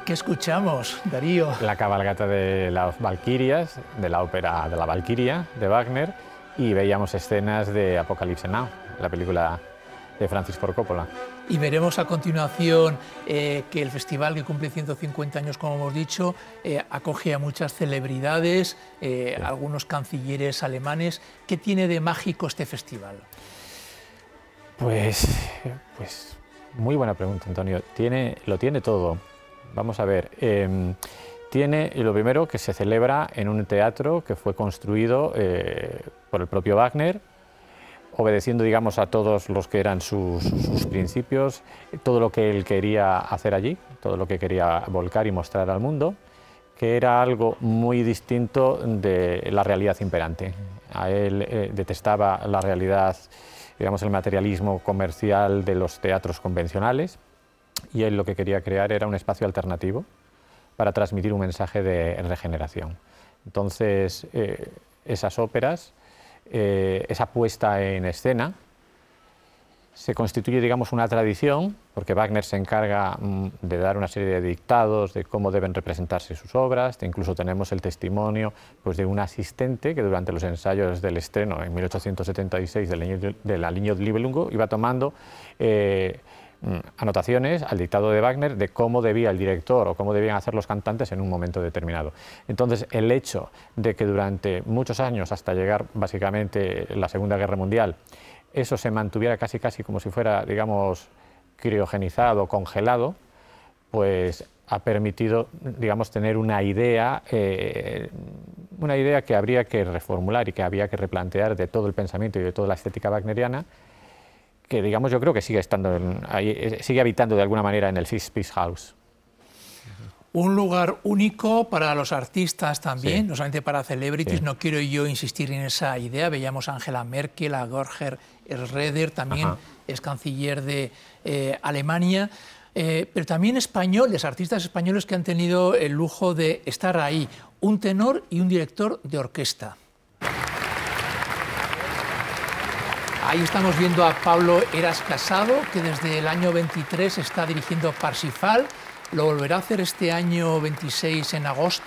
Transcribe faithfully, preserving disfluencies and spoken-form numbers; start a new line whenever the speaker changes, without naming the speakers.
¿Qué escuchamos, Darío?
La cabalgata de las Valquirias, de la ópera de la Valquiria, de Wagner, y veíamos escenas de Apocalypse Now, la película de Francis Ford Coppola.
Y veremos a continuación eh, que el festival, que cumple ciento cincuenta años, como hemos dicho, eh, acoge a muchas celebridades, eh, sí. algunos cancilleres alemanes. ¿Qué tiene de mágico este festival?
Pues, pues muy buena pregunta, Antonio. Tiene, lo tiene todo. Vamos a ver. Eh, tiene lo primero, que se celebra en un teatro que fue construido eh, por el propio Wagner, obedeciendo, digamos, a todos los que eran sus, sus principios, todo lo que él quería hacer allí, todo lo que quería volcar y mostrar al mundo, que era algo muy distinto de la realidad imperante. A él eh, detestaba la realidad, digamos, el materialismo comercial de los teatros convencionales, y él lo que quería crear era un espacio alternativo para transmitir un mensaje de regeneración. Entonces, eh, esas óperas, Eh, esa puesta en escena, se constituye, digamos, una tradición, porque Wagner se encarga mm, de dar una serie de dictados de cómo deben representarse sus obras. Incluso tenemos el testimonio pues, de un asistente que durante los ensayos del estreno en mil ochocientos setenta y seis de la, de la Niño del Nibelungo iba tomando eh, anotaciones al dictado de Wagner de cómo debía el director o cómo debían hacer los cantantes en un momento determinado. Entonces, el hecho de que durante muchos años, hasta llegar básicamente la Segunda Guerra Mundial, eso se mantuviera casi casi como si fuera, digamos, criogenizado, congelado, pues ha permitido, digamos, tener una idea, eh, una idea que habría que reformular y que había que replantear de todo el pensamiento y de toda la estética wagneriana, que, digamos, yo creo que sigue estando en, ahí, sigue habitando de alguna manera en el Six Piece House.
Un lugar único para los artistas también,
sí.
no solamente para celebrities. Sí. No quiero yo insistir en esa idea. Veíamos a Angela Merkel, a Gerhard Schröder, también Ajá. es canciller de eh, Alemania, eh, pero también españoles, artistas españoles que han tenido el lujo de estar ahí, un tenor y un director de orquesta. Ahí estamos viendo a Pablo Eras Casado, que desde el año veintitrés está dirigiendo Parsifal. Lo volverá a hacer este año veintiséis, en agosto.